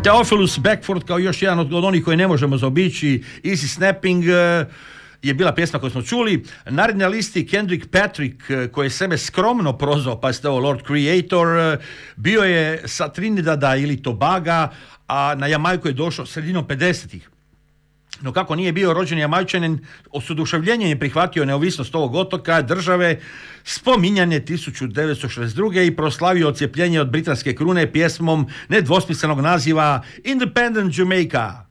Theophilus Beckford kao još jedan od onih koje ne možemo zaobići, Easy Snapping je bila pjesma koju smo čuli. Naredni na listi Kendrick Patrick, koji je sebe skromno prozvao, pa ste ovo Lord Creator, bio je sa Trinidada ili Tobaga, a na Jamajku je došao sredinom 50-ih. No kako nije bio rođen Jamajčanin, s oduševljenjem je prihvatio neovisnost ovog otoka, države, spominjanje 1962. i proslavio odcjepljenje od britanske krune pjesmom nedvosmislenog naziva Independent Jamaica.